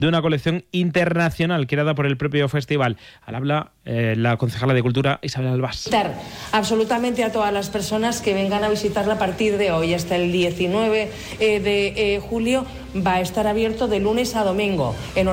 de una colección internacional creada por el propio festival. Al habla la concejala de Cultura, Isabel Albás. Absolutamente a todas las personas que vengan a visitarla a partir de hoy hasta el 19 de julio. Va a estar abierto de lunes a domingo.